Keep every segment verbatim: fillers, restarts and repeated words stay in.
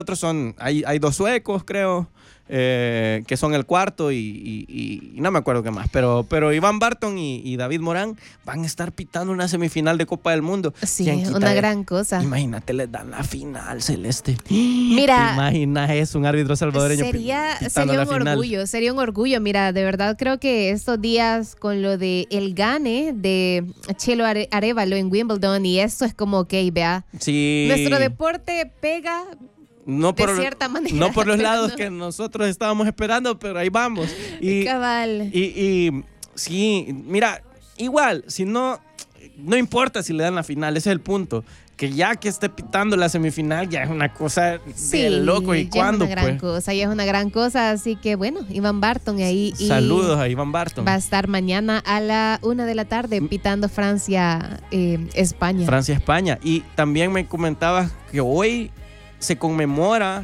otros son, hay, hay dos suecos, creo, eh, que son el cuarto y, y, y no me acuerdo qué más, pero, pero Ivan Barton y, y David Morán van a estar pitando una semifinal de Copa del Mundo. Sí, una gran cosa. Imagínate, les dan la final, Celeste. Mira, ¿te imaginas eso, un árbitro salvadoreño sería, pitando sería la un final? orgullo, sería un orgullo. Mira, de verdad creo que estos días con lo de el gane de Chelo Are- Arévalo en Wimbledon y esto es como, ok, vea, Sí. nuestro deporte pega No por, de cierta manera. no por los pero lados no. que nosotros estábamos esperando, pero ahí vamos. Y, Cabal. y, y sí, mira, igual, si no, no importa si le dan la final, ese es el punto. Que ya que esté pitando la semifinal, ya es una cosa Sí, de loco. ¿Y ya cuándo, es una gran pues? cosa, ya es una gran cosa. Así que bueno, Iván Barton ahí. y Saludos a Iván Barton. Va a estar mañana a la una de la tarde pitando Francia, eh, España. Francia-España. Y también me comentabas que hoy se conmemora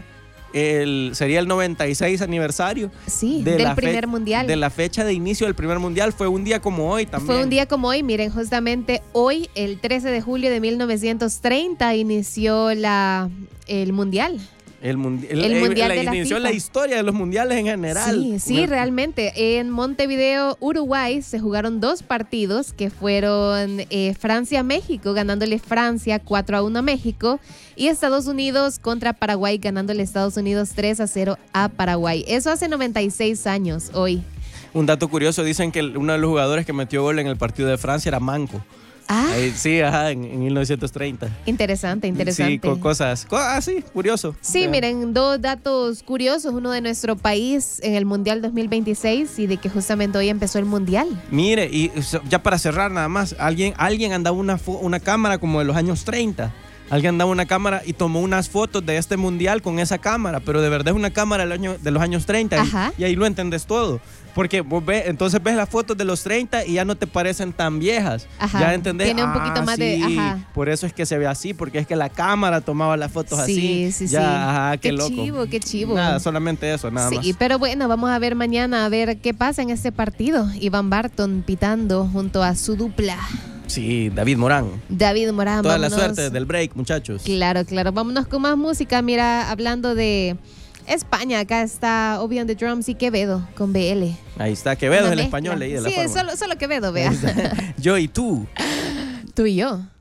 el, sería el noventa y seis aniversario Sí, de del la primer fe- mundial. de la fecha de inicio del primer mundial. Fue un día como hoy también. Fue un día como hoy, miren, justamente hoy, el trece de julio de mil novecientos treinta, inició la, el mundial. El, mundi El el- mundial la- de la inició FIFA. la historia de los mundiales en general. Sí, sí, realmente. En Montevideo, Uruguay, se jugaron dos partidos que fueron eh, Francia-México, ganándole Francia cuatro a uno a México, y Estados Unidos contra Paraguay, ganándole Estados Unidos tres a cero a Paraguay. Eso hace noventa y seis años hoy. Un dato curioso, dicen que uno de los jugadores que metió gol en el partido de Francia era Manco. Ah, Ahí, sí, ajá, en, en mil novecientos treinta. interesante, interesante. Sí, co- cosas, co- ah, sí, curioso. Sí, Eh, miren, dos datos curiosos, uno de nuestro país en el Mundial dos mil veintiséis y de que justamente hoy empezó el Mundial. Mire, y so- ya para cerrar nada más, alguien, alguien andaba una, fo- una cámara como de los años treinta. Alguien andaba una cámara y tomó unas fotos de este mundial con esa cámara, pero de verdad es una cámara del año- de los años treinta. Ajá. Y, y ahí lo entendés todo. Porque vos ves, entonces ves las fotos de los treinta y ya no te parecen tan viejas. Ajá. Ya entendés. Tiene un poquito Ah, más de- sí, ajá. por eso es que se ve así, porque es que la cámara tomaba las fotos así. Sí, sí, ya, sí. Ajá, qué, Qué loco. chivo, qué chivo. Nada, solamente eso, nada Sí, más. pero bueno, vamos a ver mañana a ver qué pasa en este partido. Iván Barton pitando junto a su dupla, Sí, David Morán. David Morán. Toda la Vámonos. suerte del break, muchachos. Claro, claro. Vámonos con más música. Mira, hablando de España, acá está Obi on the Drums y Quevedo con B L. Ahí está Quevedo Una en mezcla. español, leí de la Sí, forma. solo, solo Quevedo, vea. Yo y tú. Tú y yo.